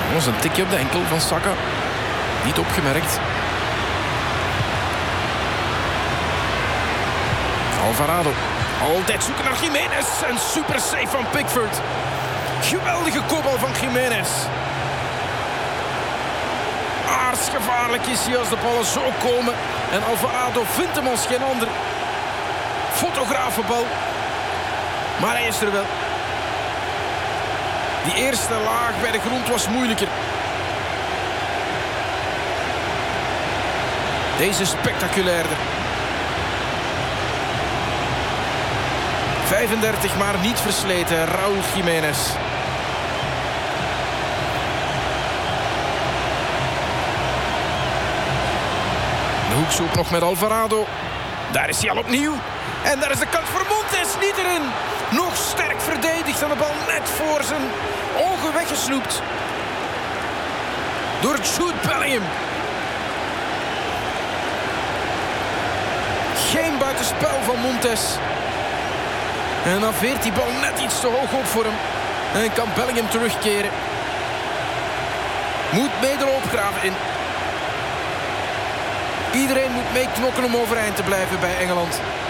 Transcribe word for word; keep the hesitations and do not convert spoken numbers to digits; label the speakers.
Speaker 1: Dat was een tikje op de enkel van Saka. Niet opgemerkt. Alvarado. Altijd zoeken naar Jiménez. Een super save van Pickford. Geweldige kopbal van Jiménez. Aardsgevaarlijk is hij als de ballen zo komen. En Alvarado vindt hem als geen ander. Fotografenbal. Maar hij is er wel. Die eerste laag bij de grond was moeilijker. Deze spectaculairder. vijfendertig, maar niet versleten. Raúl Jiménez. De hoekzoek nog met Alvarado. Daar is hij al opnieuw. En daar is de kans voor Montes. Niet erin. Nog sterk verdedigd aan de bal. Net voor zijn ogen weggesnoept. Door Jude Bellingham. Geen buitenspel van Montes. En dan veert die bal net iets te hoog op voor hem. En kan Bellingham terugkeren. Moet mee de loopgraven in. Iedereen moet mee knokken om overeind te blijven bij Engeland.